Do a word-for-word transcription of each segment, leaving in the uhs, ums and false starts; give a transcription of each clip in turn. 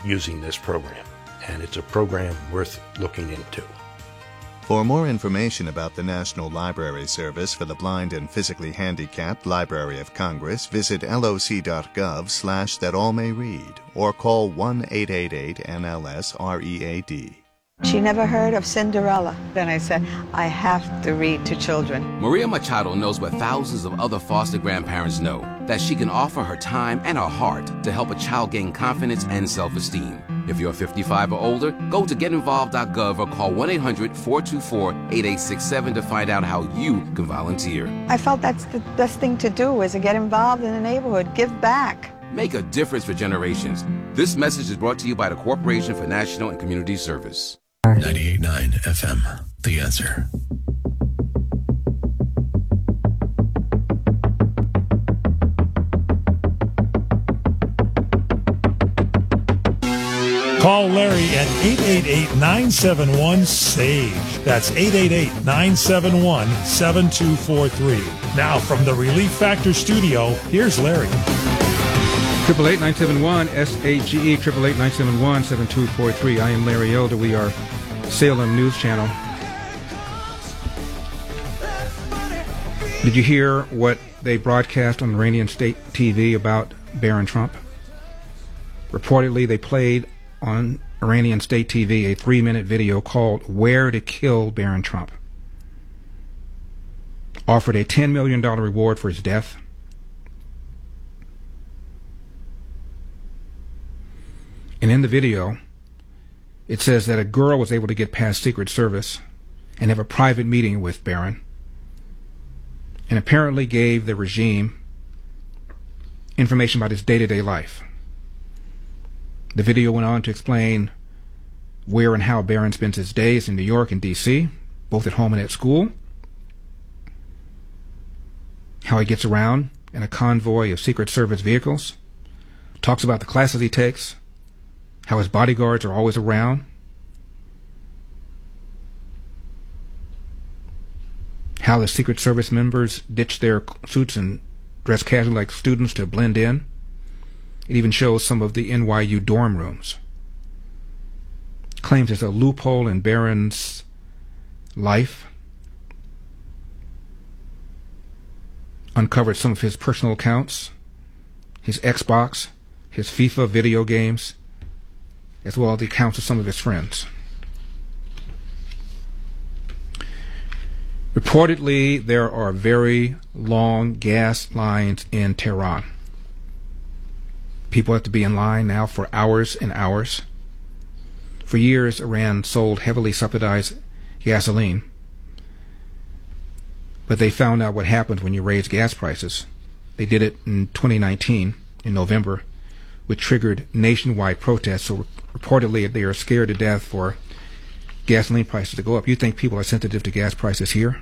using this program, and it's a program worth looking into. For more information about the National Library Service for the Blind and Physically Handicapped Library of Congress, visit loc.gov slash that all may read or call one eight eight eight N L S R E A D. She never heard of Cinderella. Then I said, I have to read to children. Maria Machado knows what thousands of other foster grandparents know, that she can offer her time and her heart to help a child gain confidence and self-esteem. If you're fifty-five or older, go to get involved dot gov or call one eight hundred four two four eight eight six seven to find out how you can volunteer. I felt that's the best thing to do, is to get involved in the neighborhood, give back. Make a difference for generations. This message is brought to you by the Corporation for National and Community Service. ninety-eight point nine F M, The Answer. Call Larry at eight eight eight nine seven one SAGE. That's eight eight eight nine seven one seven two four three. Now from the Relief Factor studio, here's Larry. Triple eight nine seven one S A G E, triple eight nine seven one seven two four three. I am Larry Elder. We are Salem News Channel. Did you hear what they broadcast on Iranian state T V about Barron Trump? Reportedly, they played on Iranian state T V a three-minute video called Where to Kill Barron Trump. Offered a ten million dollars reward for his death. And in the video, it says that a girl was able to get past Secret Service and have a private meeting with Barron, and apparently gave the regime information about his day-to-day life. The video went on to explain where and how Barron spends his days in New York and D C, both at home and at school, how he gets around in a convoy of Secret Service vehicles, talks about the classes he takes, how his bodyguards are always around, how the Secret Service members ditch their suits and dress casually like students to blend in. It even shows some of the N Y U dorm rooms. Claims there's a loophole in Barron's life. Uncovered some of his personal accounts, his Xbox, his FIFA video games, as well as the accounts of some of his friends. Reportedly, there are very long gas lines in Tehran. People have to be in line now for hours and hours. For years, Iran sold heavily subsidized gasoline. But they found out what happens when you raise gas prices. They did it in twenty nineteen, in November, which triggered nationwide protests. So reportedly, they are scared to death for gasoline prices to go up. You think people are sensitive to gas prices here?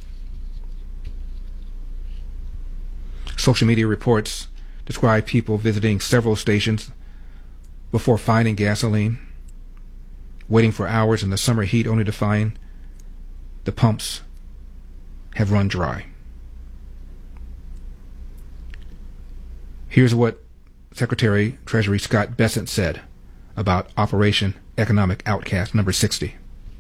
Social media reports describe people visiting several stations before finding gasoline, waiting for hours in the summer heat only to find the pumps have run dry. Here's what Secretary Treasury Scott Bessent said about Operation Economic Outcast number sixty.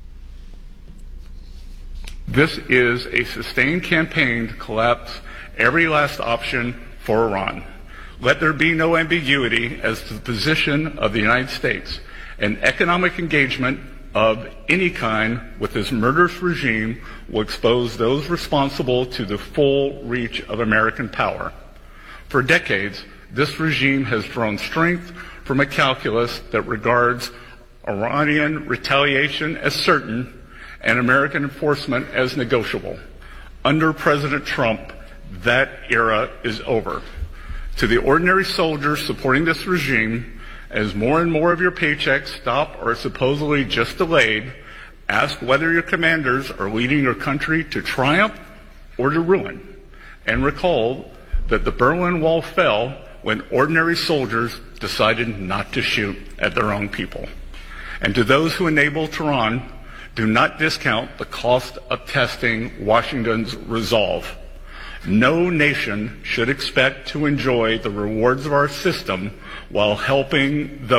This is a sustained campaign to collapse every last option for Iran. Let there be no ambiguity as to the position of the United States. An economic engagement of any kind with this murderous regime will expose those responsible to the full reach of American power. For decades, this regime has drawn strength from a calculus that regards Iranian retaliation as certain and American enforcement as negotiable. Under President Trump, that era is over. To the ordinary soldiers supporting this regime, as more and more of your paychecks stop or are supposedly just delayed, ask whether your commanders are leading your country to triumph or to ruin. And recall that the Berlin Wall fell when ordinary soldiers decided not to shoot at their own people. And to those who enable Tehran, do not discount the cost of testing Washington's resolve. No nation should expect to enjoy the rewards of our system while helping those